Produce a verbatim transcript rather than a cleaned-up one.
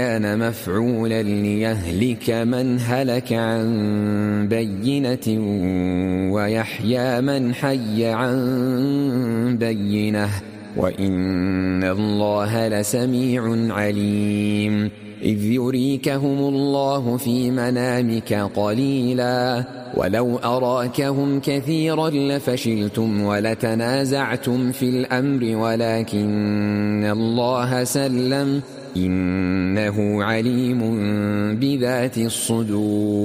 كان مفعولا ليهلك من هلك عن بينة ويحيى من حي عن بينة وإن الله لسميع عليم. إذ يريكهم الله في منامك قليلا ولو أراكهم كثيرا لفشلتم ولتنازعتم في الأمر ولكن الله سلم إنه عليم بذات الصدور.